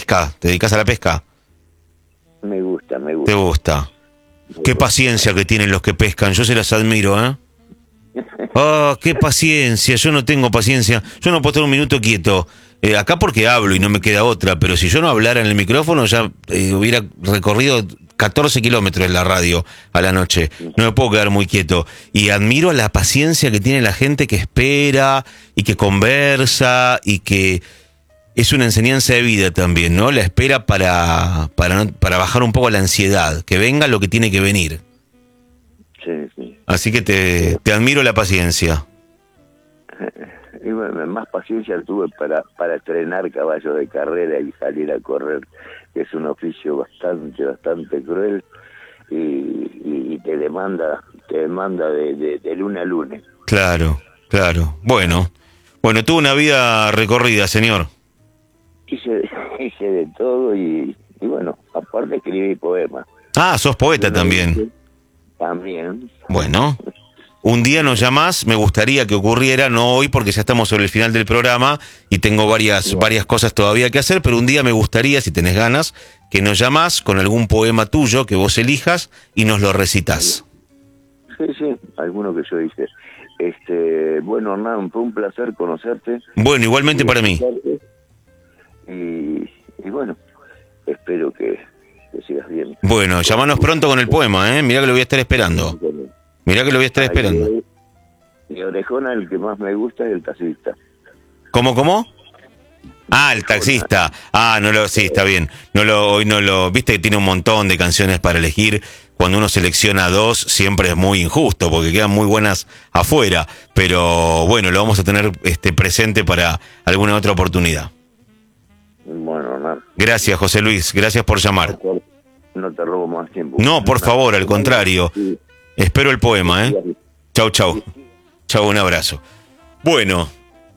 pesca? ¿Te dedicas a la pesca? Me gusta. ¿Te gusta? Qué paciencia que tienen los que pescan, yo se las admiro, ¿eh? ¡Ah, qué paciencia! Yo no tengo paciencia. Yo no puedo estar un minuto quieto. Acá porque hablo y no me queda otra, pero si yo no hablara en el micrófono ya hubiera recorrido 14 kilómetros en la radio a la noche. No me puedo quedar muy quieto. Y admiro la paciencia que tiene la gente que espera y que conversa y que es una enseñanza de vida también, ¿no? La espera para bajar un poco la ansiedad, que venga lo que tiene que venir. Sí. Así que te admiro la paciencia. Y bueno, más paciencia tuve para entrenar caballos de carrera y salir a correr, que es un oficio bastante cruel y te demanda de lunes a lunes. Claro. Bueno, tuvo una vida recorrida, señor. Hice de todo y bueno, aparte escribí poemas. Ah, sos poeta también. También. Bueno, un día nos llamás, me gustaría que ocurriera, no hoy porque ya estamos sobre el final del programa y tengo varias cosas todavía que hacer, pero un día me gustaría, si tenés ganas, que nos llamás con algún poema tuyo que vos elijas y nos lo recitas. Sí, alguno que yo hice. Bueno, Hernán, fue un placer conocerte. Bueno, igualmente para mí. Y bueno, espero que sigas bien. Bueno, llamanos pronto con el poema, ¿eh? Mirá que lo voy a estar esperando. Mi orejona, el que más me gusta es el taxista. ¿Cómo? Ah, el taxista. Sí, está bien. Hoy no lo, viste que tiene un montón de canciones para elegir. Cuando uno selecciona dos, siempre es muy injusto, porque quedan muy buenas afuera. Pero bueno, lo vamos a tener presente para alguna otra oportunidad. Bueno, no. Gracias, José Luis. Gracias por llamar. No te robo más tiempo. No, por favor, al contrario. Espero el poema, ¿eh? Chau. Chau, un abrazo. Bueno,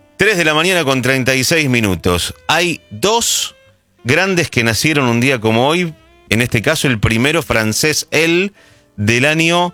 3:36 a.m. Hay dos grandes que nacieron un día como hoy. En este caso, el primero francés, del año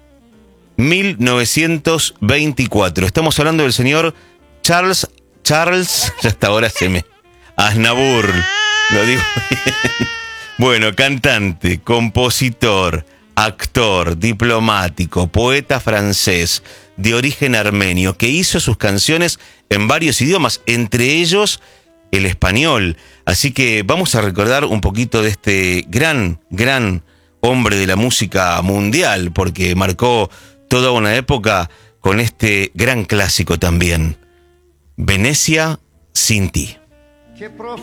1924. Estamos hablando del señor Charles, ya hasta ahora Aznavour, lo digo bien. Bueno, cantante, compositor, actor, diplomático, poeta francés de origen armenio, que hizo sus canciones en varios idiomas, entre ellos el español. Así que vamos a recordar un poquito de este gran hombre de la música mundial, porque marcó toda una época con este gran clásico también, Venecia sin ti.